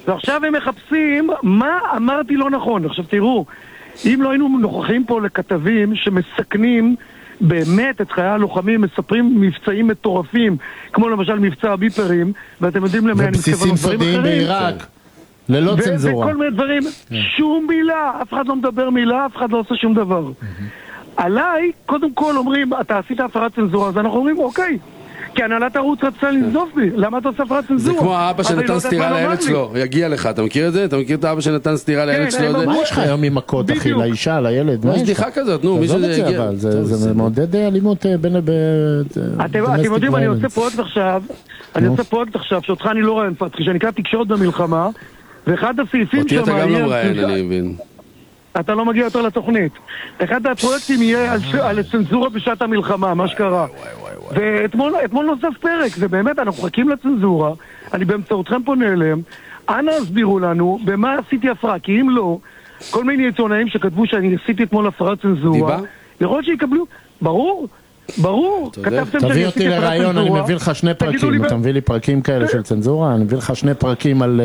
ועכשיו הם מחפשים מה אמרתי לא נכון. עכשיו תראו, אם לא היינו נוכחים פה לכתבים שמסכנים באמת את חיי הלוחמים, מספרים מבצעים מטורפים, כמו למשל מבצע הביפרים, ואתם יודעים למי אני מתכוון דברים אחרים. בעיראק, ללא צנזורה. וכל מיני דברים, שום מילה, אף אחד לא מדבר מילה, אף אחד לא עושה שום דבר. עליי, קודם כל אומרים, אתה עשית הפרת צנזורה, אז אנחנו אומרים, אוקיי. כי הנהלת הערוץ רצה לנזוף בי, למה אתה עושה הפרת צנזורה? זה כמו האבא שנתן סתירה לילד שלו, יגיע לך, אתה מכיר את זה? אתה מכיר את האבא שנתן סתירה לילד שלו? מה יש לך היום עם מכות, אחי, לאישה, לילד? יש בדיחה כזאת, נו, מישהו זה יגיע. זה מעודד אלימות בין... אתם יודעים, אני עושה פרויקט עכשיו, שאותך אני לא ראיין פתחי, שנקרא תקשורת במלחמה, ואחד הסעיפים אותי אתה גם לא ראיין, אני מבין. אתה לא מגיע יותר לתוכנית. אחד הפרויקטים יהיה על צנזורה בשעת המלחמה, מה שקרה. ואתמול נוסף פרק, זה באמת, אנחנו חכים לצנזורה, אני באמצעותכם פונה אליהם, אנא הסבירו לנו במה עשיתי הפרעה, כי אם לא, כל מיני עיתונאים שכתבו שאני עשיתי אתמול הפרעת צנזורה, יכול שיקבלו, ברור, כתבתם תביא אותי לרעיון, אני מביא לך 2 פרקים, אתה מביא לי פרקים כאלה של צנזורה, אני מביא לך 2 פרקים על...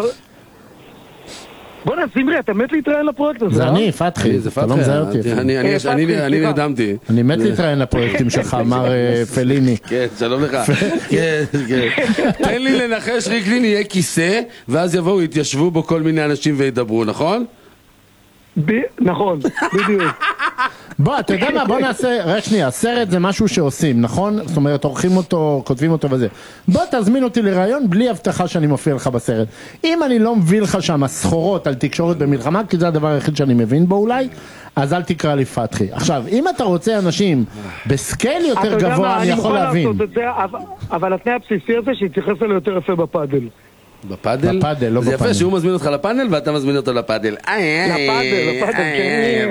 בוא נזמרי, אתה מת להתראיין לפרויקט הזה. זה אני, פתחי, אתה לא מזהה אותי. אני נרדמתי. אני מת להתראיין לפרויקטים שלך, מר פליני. כן, שלום לך. תן לי לנחש, ריקלין יהיה כיסא, ואז יבואו, יתיישבו בו כל מיני אנשים וידברו, נכון? נכון, בדיוק. בוא, אתה יודע מה, בוא נעשה, רק שנייה, סרט זה משהו שעושים, נכון? זאת אומרת, עורכים אותו, כותבים אותו וזה. בוא תזמין אותי לרעיון בלי הבטחה שאני מופיע לך בסרט. אם אני לא מביא לך שם סחורות על תקשורת במלחמה, כי זה הדבר היחיד שאני מבין בו אולי, אז אל תקרא לי פתחי. עכשיו, אם אתה רוצה אנשים בסקייל יותר גבוה, אני יכול להבין. אבל התנאי הבסיסי הזה שהתייחס אליו יותר יפה בפאדל. בפאדל? בפאדל, לא בפאנל. זה יפה שהוא מזמין אותך לפאנל ואתה מזמין אותו לפאדל. לפאדל, כן,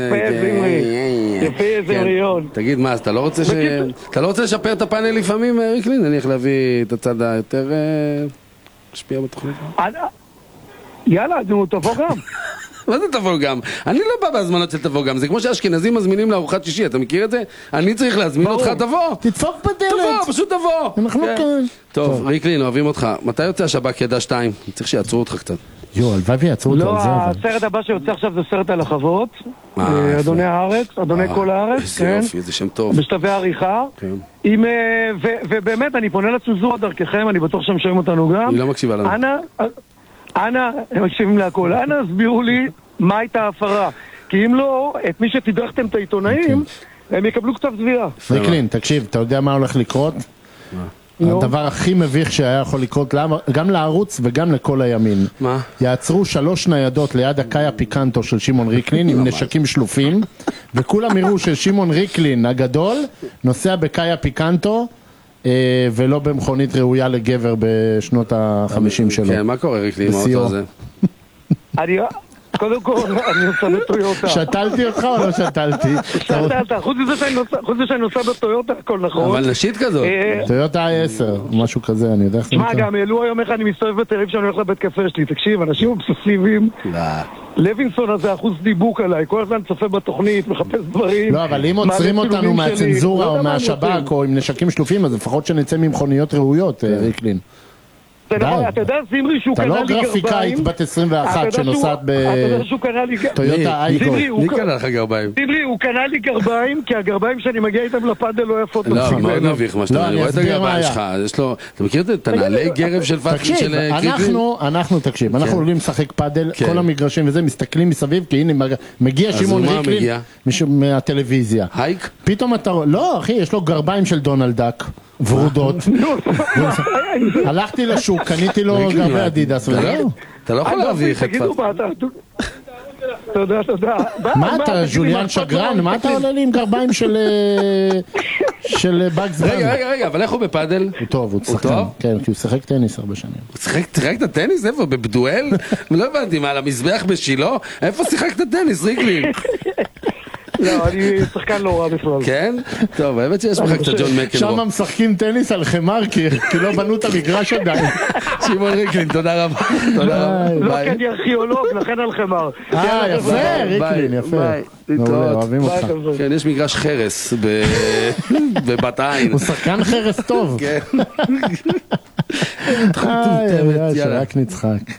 יפה איזה ראיון. תגיד מה, אז אתה לא רוצה לשפר את הפאנל לפעמים, ריקלין? אני הולך להביא את הצד היותר משפיע בתוכנית. יאללה, נו, תבוא גם. מה זה תבוא גם? אני לא בא בהזמנות של תבוא גם. זה כמו שהאשכנזים מזמינים לארוחת שישי, אתה מכיר את זה? אני צריך להזמין אותך, תבוא. תדפוק בדלת. תבוא, פשוט תבוא. אנחנו כאן. טוב, ריקלין, אוהבים אותך. מתי יוצא השב"כ ידע 2? צריך שיעצרו אותך קצת. הלוואי ויעצרו אותו על זה. לא, הסרט הבא שיוצא עכשיו זה סרט על החוות. אדוני הארץ, אדוני כל הארץ. איזה יופי, זה שם טוב. בשלבי העריכה. ובאמת, אני פונה לצנזורה דרככם, אני בטוח שהם שומעים אותנו גם. היא לא מקשיבה לנו. אנא, הם מקשיבים להכל, אנא הסבירו לי מה הייתה ההפרה, כי אם לא, את מי שתדרכתם את העיתונאים, הם יקבלו קצת תביעה. ריקלין, תקשיב, אתה יודע מה הולך לקרות? הדבר הכי מביך שהיה יכול לקרות גם לערוץ וגם לכל הימין. מה? יעצרו 3 ניידות ליד הקאיה פיקנטו של שמעון ריקלין עם נשקים שלופים, וכולם יראו ששמעון ריקלין הגדול נוסע בקאיה פיקנטו ולא במכונית ראויה לגבר בשנות ה-50 שלו. כן, מה קורה ריקלי עם האוטו הזה? קודם כל, אני נוסע בטויוטה. שתלתי אותך או לא שתלתי? שתלת, חוץ מזה שאני נוסע בטויוטה, הכל נכון. אבל נשית כזאת. טויוטה 10, משהו כזה, אני יודע איך זה נקרא. גם העלו היום איך אני מסתובב בתל אביב שאני הולך לבית קפה שלי. תקשיב, אנשים אובססיביים. לוינסון הזה אחוז דיבוק עליי, כל הזמן צופה בתוכנית, מחפש דברים. לא, אבל אם עוצרים אותנו מהצנזורה או מהשב"כ או עם נשקים שלופים, אז לפחות שנצא ממכוניות ראויות, ריקלין. אתה יודע, זמרי שהוא קנה לי גרביים. אתה לא גרפיקאית בת 21 שנוסעת בטויוטה אייקו. מי קנה לך גרביים? זמרי, הוא קנה לי גרביים, כי הגרביים שאני מגיע איתם לפאדל לא יפות. לא, מאוד מביך מה שאתה אומר, אני רואה את הגרביים שלך, אתה מכיר את הנעלי גרב של פאדל? תקשיב, אנחנו עולים לשחק פאדל, כל המגרשים וזה, מסתכלים מסביב, כי הנה מגיע שמעון ריקלין מהטלוויזיה. הייק? פתאום אתה רואה, לא אחי, יש לו גרביים של דונלד דאק. ורודות. הלכתי לשוק, קניתי לו גרבי אדידס. אתה לא יכול להביך את פאדל. תודה. מה אתה, ז'וליאן שגרן? מה אתה עולה לי עם גרביים של בגס בן? רגע, אבל איך הוא בפאדל? הוא טוב, הוא שחקן. כן, כי הוא שחק טניס הרבה שנים. הוא שיחקת טניס? איפה? בבדואל? לא הבנתי, מה, על המזבח בשילה? איפה שיחקת טניס, ריקלין? לא, אני שחקן לא רע בכלל. כן? טוב, האמת שיש לך קצת ג'ון מקנרו. שם משחקים טניס על חמר, כי לא בנו את המגרש עדיין. שמעון ריקלין, תודה רבה. לא, כי אני ארכיאולוג, לכן על חמר. יפה, ריקלין, יפה. מעולה, אוהבים אותך. כן, יש מגרש חרס בבת העין. הוא שחקן חרס טוב. כן. רק נצחק.